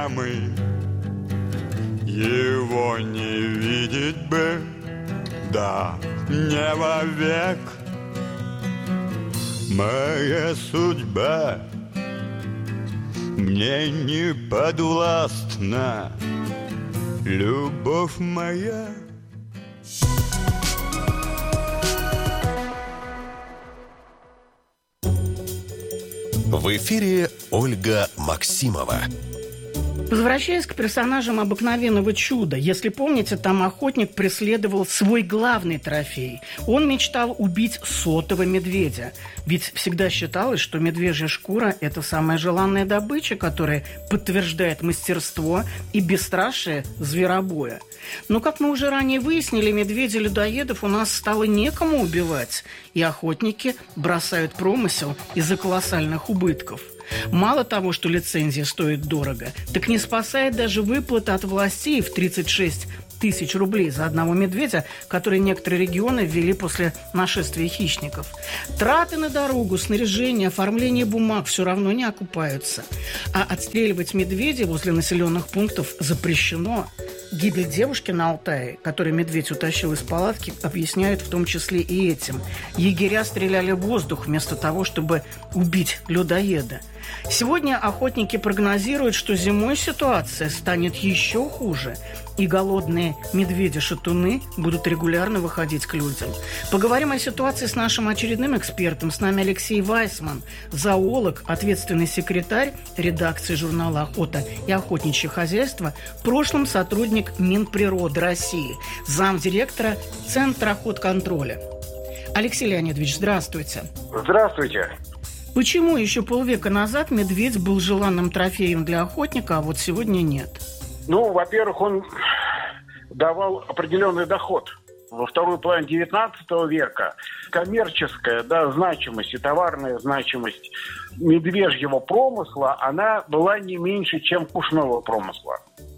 ямы, его не видеть бы, да не вовек. Моя судьба мне не подвластна, любовь моя. В эфире Ольга Максимова. Возвращаясь к персонажам обыкновенного чуда, если помните, там охотник преследовал свой главный трофей. Он мечтал убить 100-го медведя. Ведь всегда считалось, что медвежья шкура – это самая желанная добыча, которая подтверждает мастерство и бесстрашие зверобоя. Но, как мы уже ранее выяснили, медведей-людоедов у нас стало некому убивать, и охотники бросают промысел из-за колоссальных убытков. Мало того, что лицензия стоит дорого, так не спасает даже выплата от властей в 36 тысяч рублей за одного медведя, которые некоторые регионы ввели после нашествия хищников. Траты на дорогу, снаряжение, оформление бумаг все равно не окупаются. А отстреливать медведей возле населенных пунктов запрещено. Гибель девушки на Алтае, которую медведь утащил из палатки, объясняют в том числе и этим. Егеря стреляли в воздух вместо того, чтобы убить людоеда. Сегодня охотники прогнозируют, что зимой ситуация станет еще хуже, и голодные медведи-шатуны будут регулярно выходить к людям. Поговорим о ситуации с нашим очередным экспертом. С нами Алексей Вайсман, зоолог, ответственный секретарь редакции журнала «Охота и охотничье хозяйство», в прошлом сотрудник Минприроды России, замдиректора Центра охотконтроля. Алексей Леонидович, здравствуйте. Здравствуйте. Почему еще полвека назад медведь был желанным трофеем для охотника, а вот сегодня нет? Ну, во-первых, он давал определенный доход. Во второй половине 19 века коммерческая значимость и товарная значимость медвежьего промысла, она была не меньше, чем пушного промысла.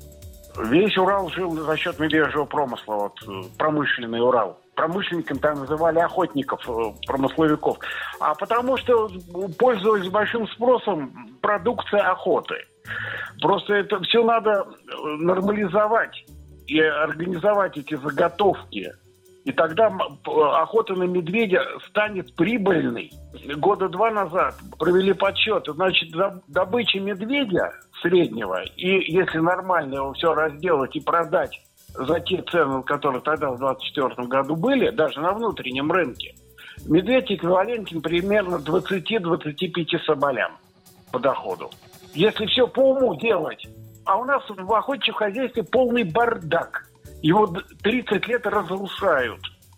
Весь Урал жил за счет медвежьего промысла, промышленный Урал. Промышленниками там называли охотников, промысловиков. А потому что пользовались большим спросом продукция охоты. Просто это все надо нормализовать и организовать эти заготовки. И тогда охота на медведя станет прибыльной. Года 2 назад провели подсчет. Значит, добыча медведя среднего, и если нормально его все разделать и продать за те цены, которые тогда в 24 году были, даже на внутреннем рынке, медведь эквивалентен примерно 20-25 соболям по доходу. Если все по уму делать, а у нас в охотничьем хозяйстве полный бардак. Его 30 лет разрушают.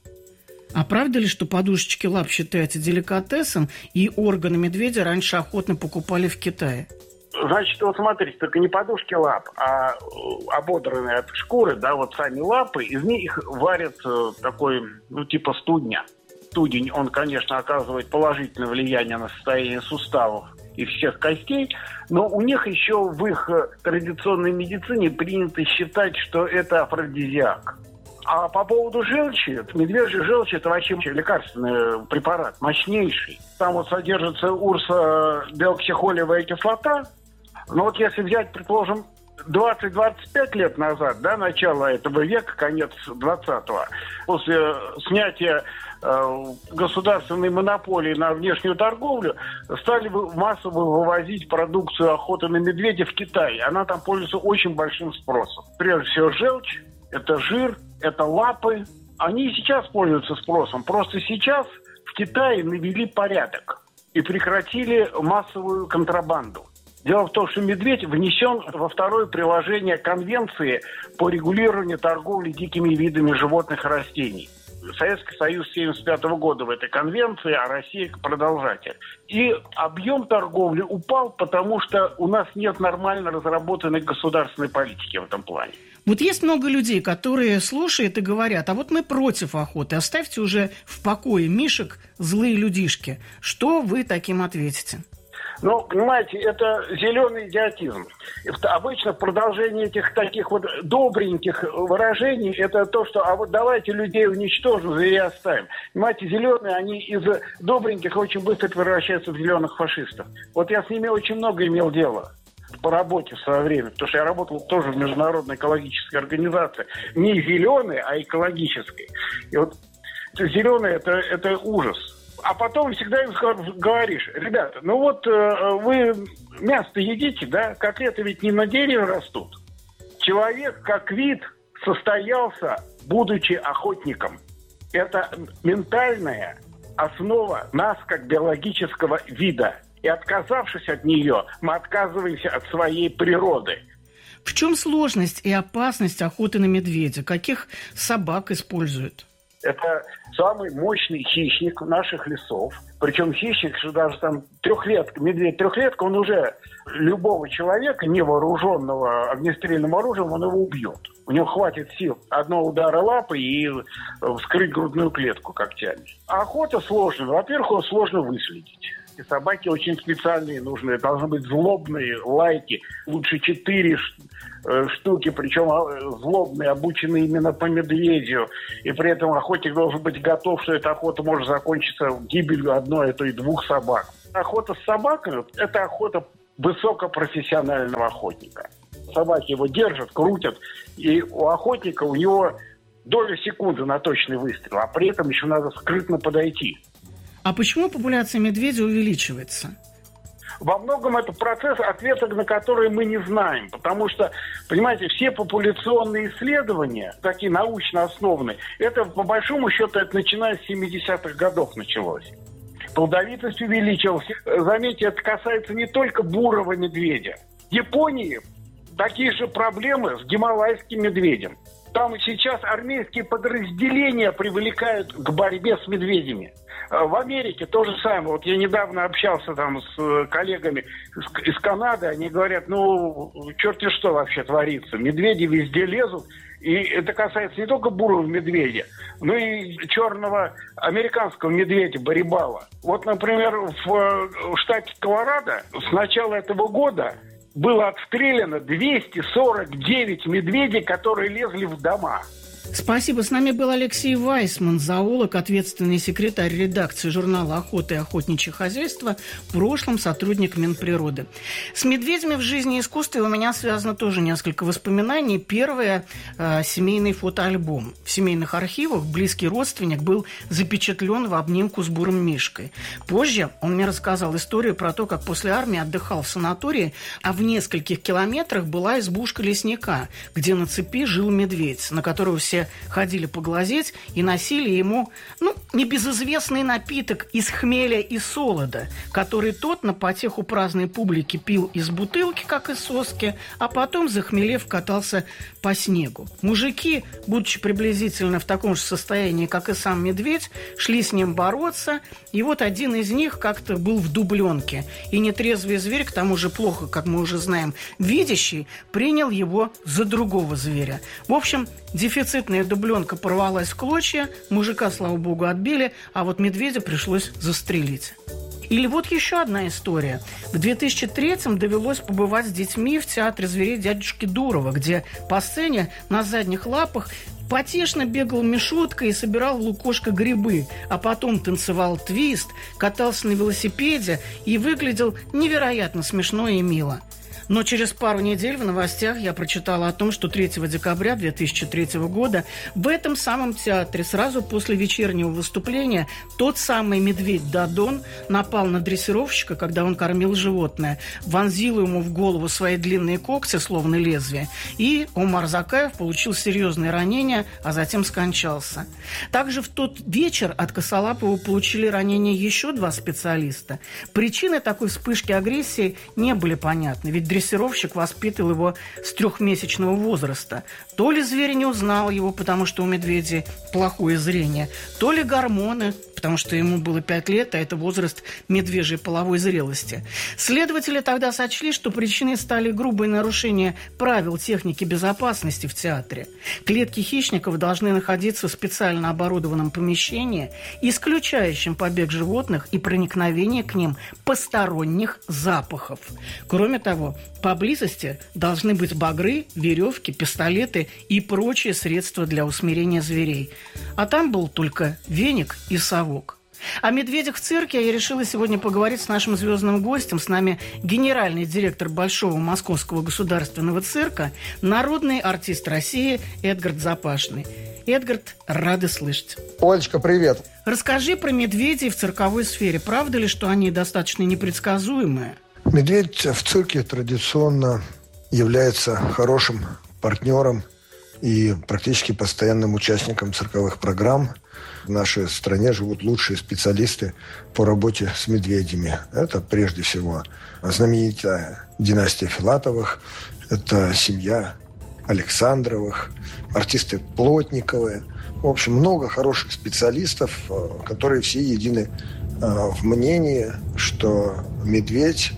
А правда ли, что подушечки лап считаются деликатесом, и органы медведя раньше охотно покупали в Китае? Значит, вот смотрите, только не подушки лап, а ободранные от шкуры, сами лапы, из них варят такой, типа студня. Студень, он, конечно, оказывает положительное влияние на состояние суставов и всех костей, но у них еще в их традиционной медицине принято считать, что это афродизиак. А по поводу желчи, медвежья желчь – это вообще лекарственный препарат, мощнейший. Там содержится урсодеоксихолевая кислота. Но если взять, предположим, 20-25 лет назад, начало этого века, конец 20-го, после снятия государственной монополии на внешнюю торговлю, стали массово вывозить продукцию охоты на медведя в Китай. Она там пользуется очень большим спросом. Прежде всего желчь, это жир, это лапы. Они и сейчас пользуются спросом. Просто сейчас в Китае навели порядок и прекратили массовую контрабанду. Дело в том, что медведь внесен во второе приложение Конвенции по регулированию торговли дикими видами животных и растений. Советский Союз 1975 года в этой конвенции, а Россия продолжатель. И объем торговли упал, потому что у нас нет нормально разработанной государственной политики в этом плане. Вот есть много людей, которые слушают и говорят: а вот мы против охоты, оставьте уже в покое мишек, злые людишки. Что вы таким ответите? Понимаете, это зеленый идиотизм. Обычно в продолжении этих таких добреньких выражений это то, что давайте людей уничтожим, зверей оставим. Понимаете, зеленые, они из добреньких очень быстро превращаются в зеленых фашистов. Я с ними очень много имел дела. по работе в свое время, потому что я работал тоже в международной экологической организации, не зеленой, а экологической. И вот зеленый это ужас. А потом всегда им говоришь: ребята, ну вот вы мясо едите, да? Котлеты ведь не на дереве растут. Человек как вид состоялся, будучи охотником. Это ментальная основа нас как биологического вида. И отказавшись от нее, мы отказываемся от своей природы. В чем сложность и опасность охоты на медведя? Каких собак используют? Это самый мощный хищник наших лесов. Причем хищник, что даже там трехлетка, медведь-трехлетка, он уже любого человека, невооруженного огнестрельным оружием, он его убьет. У него хватит сил одного удара лапы и вскрыть грудную клетку когтями. А охота сложная. Во-первых, его сложно выследить. И собаки очень специальные нужны. Должны быть злобные лайки. Лучше 4 штуки, причем злобные, обученные именно по медведю. И при этом охотник должен быть готов, что эта охота может закончиться гибелью одной, а то и 2 собак. Охота с собаками – это охота высокопрофессионального охотника. Собаки его держат, крутят, и у охотника у него доля секунды на точный выстрел, а при этом еще надо скрытно подойти. А почему популяция медведя увеличивается? Во многом это процесс, ответов на который мы не знаем. Потому что, понимаете, все популяционные исследования, такие научно основанные, это, по большому счету, это начиная с 70-х годов началось. Плодовитость увеличилась. Заметьте, это касается не только бурого медведя. В Японии такие же проблемы с гималайским медведем. Там сейчас армейские подразделения привлекают к борьбе с медведями. В Америке то же самое. Вот я недавно общался там с коллегами из Канады. Они говорят, ну, черти что вообще творится. Медведи везде лезут. И это касается не только бурого медведя, но и черного американского медведя Барибала. Вот, например, в штате Колорадо с начала этого года было отстреляно 249 медведей, которые лезли в дома. Спасибо. С нами был Алексей Вайсман, зоолог, ответственный секретарь редакции журнала «Охота и охотничье хозяйство», в прошлом сотрудник Минприроды. С медведями в жизни и искусстве у меня связано тоже несколько воспоминаний. Первое – семейный фотоальбом. В семейных архивах близкий родственник был запечатлен в обнимку с бурым мишкой. Позже он мне рассказал историю про то, как после армии отдыхал в санатории, а в нескольких километрах была избушка лесника, где на цепи жил медведь, на которого все ходили поглазеть и носили ему, небезызвестный напиток из хмеля и солода, который тот на потеху праздной публики пил из бутылки, как из соски, а потом, захмелев, катался по снегу. Мужики, будучи приблизительно в таком же состоянии, как и сам медведь, шли с ним бороться, и вот один из них как-то был в дубленке, и нетрезвый зверь, к тому же плохо, как мы уже знаем, видящий, принял его за другого зверя. В общем, дефицитная дубленка порвалась в клочья, мужика, слава богу, отбили, а вот медведя пришлось застрелить. Или вот еще одна история. В 2003-м довелось побывать с детьми в театре зверей дядюшки Дурова, где по сцене на задних лапах потешно бегал Мишутка и собирал в лукошко грибы, а потом танцевал твист, катался на велосипеде и выглядел невероятно смешно и мило. Но через пару недель в новостях я прочитала о том, что 3 декабря 2003 года в этом самом театре сразу после вечернего выступления тот самый медведь Дадон напал на дрессировщика, когда он кормил животное, вонзил ему в голову свои длинные когти, словно лезвие, и Омар Закаев получил серьезные ранения, а затем скончался. Также в тот вечер от Косолапова получили ранения еще 2 специалиста. Причины такой вспышки агрессии не были понятны, ведь дрессировщик воспитывал его с 3-месячного возраста. То ли зверь не узнал его, потому что у медведей плохое зрение, то ли гормоны, потому что ему было 5 лет, а это возраст медвежьей половой зрелости. Следователи тогда сочли, что причиной стали грубые нарушения правил техники безопасности в театре. Клетки хищников должны находиться в специально оборудованном помещении, исключающем побег животных и проникновение к ним посторонних запахов. Кроме того, поблизости должны быть багры, веревки, пистолеты и прочие средства для усмирения зверей. А там был только веник и совок. О медведях в цирке я решила сегодня поговорить с нашим звездным гостем. С нами генеральный директор Большого Московского государственного цирка, народный артист России Эдгард Запашный. Эдгард, рады слышать. Олечка, привет. Расскажи про медведей в цирковой сфере. Правда ли, что они достаточно непредсказуемые? Медведь в цирке традиционно является хорошим партнером и практически постоянным участником цирковых программ. В нашей стране живут лучшие специалисты по работе с медведями. Это прежде всего знаменитая династия Филатовых, это семья Александровых, артисты Плотниковы. В общем, много хороших специалистов, которые все едины в мнении, что медведь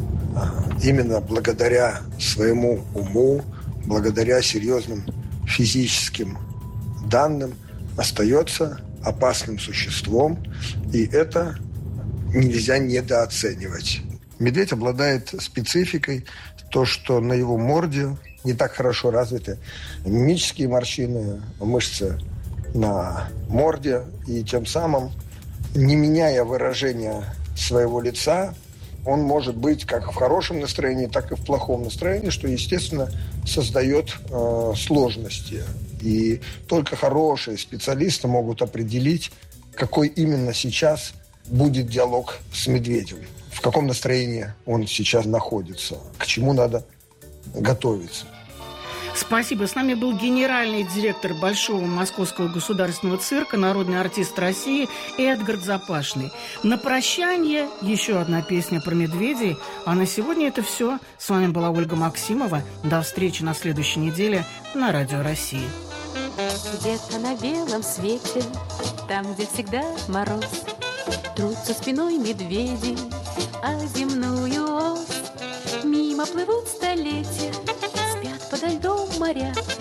именно благодаря своему уму, благодаря серьезным физическим данным остается опасным существом, и это нельзя недооценивать. Медведь обладает спецификой, то, что на его морде не так хорошо развиты мимические морщины, мышцы на морде, и тем самым, не меняя выражения своего лица, он может быть как в хорошем настроении, так и в плохом настроении, что, естественно, создает сложности. И только хорошие специалисты могут определить, какой именно сейчас будет диалог с медведем, в каком настроении он сейчас находится, к чему надо готовиться. Спасибо. С нами был генеральный директор Большого Московского государственного цирка, народный артист России Эдгард Запашный. На прощание еще одна песня про медведей. А на сегодня это все. С вами была Ольга Максимова. До встречи на следующей неделе на Радио России. Где-то на белом свете, там, где всегда мороз, трутся спиной медведи о земную ось. Мимо плывут столетия, спят подо льдом моря,